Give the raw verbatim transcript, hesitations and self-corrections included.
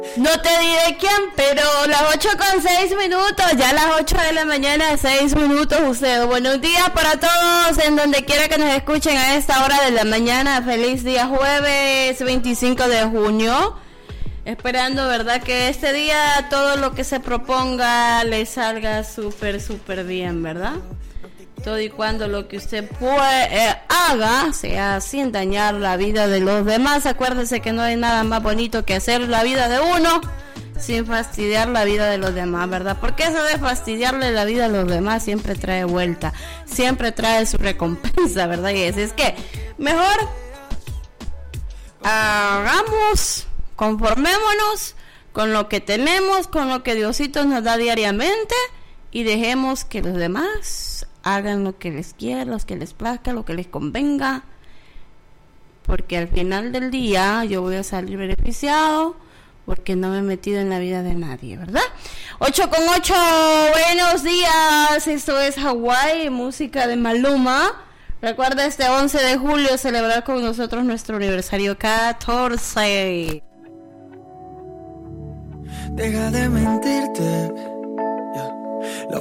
No te diré quién, pero las ocho con seis minutos, ya las ocho de la mañana, seis minutos ustedes. Buenos días para todos, en donde quiera que nos escuchen a esta hora de la mañana. Feliz día jueves veinticinco de junio. Esperando, ¿verdad?, que este día todo lo que se proponga le salga súper, súper bien, ¿verdad? Todo y cuando lo que usted puede, eh, haga sea sin dañar la vida de los demás. Acuérdese que no hay nada más bonito que hacer la vida de uno sin fastidiar la vida de los demás, ¿verdad? Porque eso de fastidiarle la vida a los demás siempre trae vuelta, siempre trae su recompensa, ¿verdad? Y así es que mejor hagamos, conformémonos con lo que tenemos, con lo que Diosito nos da diariamente, y dejemos que los demás hagan lo que les quiera, lo que les plazca, lo que les convenga, porque al final del día yo voy a salir beneficiado porque no me he metido en la vida de nadie, ¿verdad? ocho con ocho, buenos días, esto es Hawái, música de Maluma. Recuerda este once de julio celebrar con nosotros nuestro aniversario catorce. Deja de mentirte, yeah. La